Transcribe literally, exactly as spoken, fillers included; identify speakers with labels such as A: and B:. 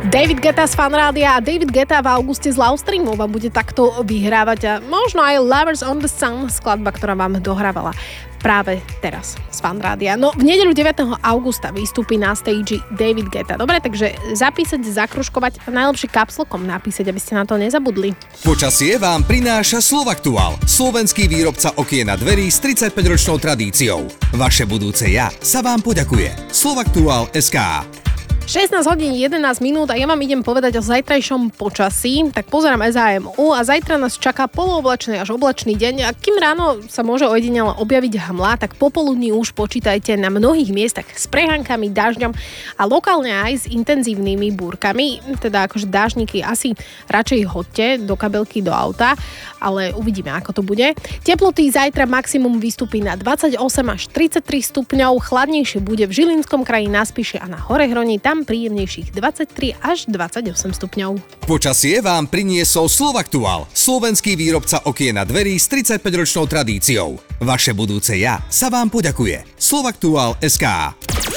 A: David Guetta z Fanrádia a David Guetta v auguste z Loudstreamu vám bude takto vyhrávať a možno aj Lovers on the Sun, skladba, ktorá vám dohrávala práve teraz z Fanrádia. No v nedeľu deviateho augusta vystúpi na stage David Guetta. Dobre, takže zapísať, zakružkovať a najlepšie kapslokom napísať, aby ste na to nezabudli.
B: Počasie vám prináša Slovaktuál, slovenský výrobca okien a dverí s tridsaťpäťročnou tradíciou. Vaše budúce ja sa vám poďakuje. Slovaktuál bodka es ká.
A: šestnásť hodín jedenásť minút a ja vám idem povedať o zajtrajšom počasí. Tak pozerám es á em ú a zajtra nás čaká polooblačný až oblačný deň a kým ráno sa môže ojedinele objaviť hmla, tak popoludní už počítajte na mnohých miestach s prehánкami, dažďom a lokálne aj s intenzívnymi búrkami. Teda akože dážniky asi radšej hoďte do kabelky do auta, ale uvidíme, ako to bude. Teploty zajtra maximum vystúpi na dvadsaťosem až tridsaťtri stupňov, chladnejšie bude v Žilinskom kraji, na Spiši a na Horehroni, tam príjemnejších dvadsaťtri až dvadsaťosem stupňov.
B: Počasie vám priniesol Slovaktuál, slovenský výrobca okien a dverí s tridsaťpäťročnou tradíciou. Vaše budúce ja sa vám poďakuje. Slovaktuál bodka es ká.